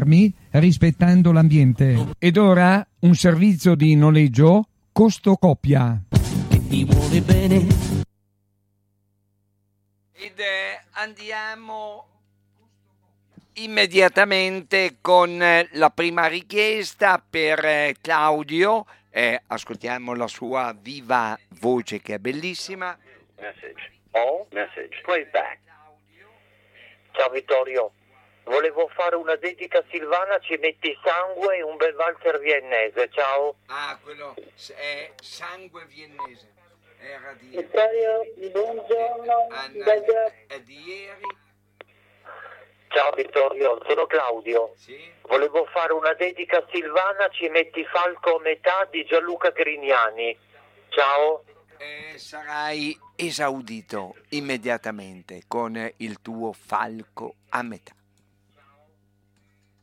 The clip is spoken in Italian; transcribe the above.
risparmi rispettando l'ambiente. Ed ora un servizio di noleggio costo coppia. Ti vuole bene. Ed andiamo immediatamente con la prima richiesta per Claudio. Ascoltiamo la sua viva voce che è bellissima. Message. All message. Playback. Ciao Vittorio, volevo fare una dedica a Silvana, ci metti sangue e un bel valzer viennese, ciao. Ah, quello è sangue viennese. Era di Vittorio, buongiorno. è di ieri. Ciao Vittorio, sono Claudio. Sì. Volevo fare una dedica a Silvana, ci metti Falco a metà di Gianluca Grignani. Ciao. Sarai esaudito immediatamente con il tuo falco a metà.